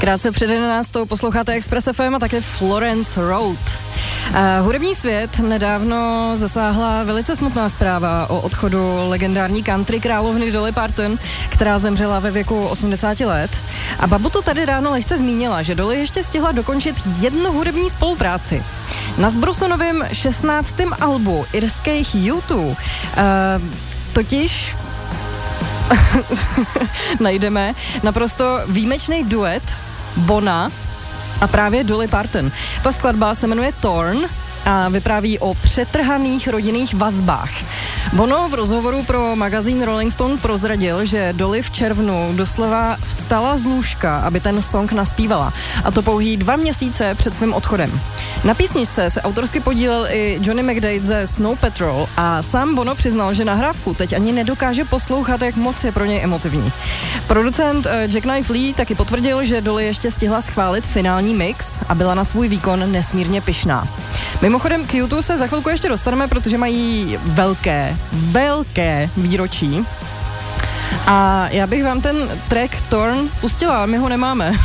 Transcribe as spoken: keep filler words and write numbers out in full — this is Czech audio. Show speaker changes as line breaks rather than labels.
Krátce před jedenáctou posloucháte Express F M a také Florence Road. Uh, hudební svět nedávno zasáhla velice smutná zpráva o odchodu legendární country královny Dolly Parton, která zemřela ve věku osmdesáti let. A babu to tady ráno lehce zmínila, že Dolly ještě stihla dokončit jednu hudební spolupráci. Na Zbrusonovém šestnáctém albu irských U dva uh, totiž najdeme naprosto výjimečný duet Bona a právě Dolly Parton. Ta skladba se jmenuje Torn a vypráví o přetrhaných rodinných vazbách. Bono v rozhovoru pro magazín Rolling Stone prozradil, že Dolly v červnu doslova vstala z lůžka, aby ten song naspívala. A to pouhý dva měsíce před svým odchodem. Na písničce se autorsky podílel i Johnny McDade ze Snow Patrol a sám Bono přiznal, že nahrávku teď ani nedokáže poslouchat, jak moc je pro něj emotivní. Producent Jack Knife Lee taky potvrdil, že Dolly ještě stihla schválit finální mix a byla na svůj výkon nesmírně pyšná. Mimochodem k U dva se za chvilku ještě dostaneme, protože mají velké, velké výročí. A já bych vám ten track Torn pustila, my ho nemáme.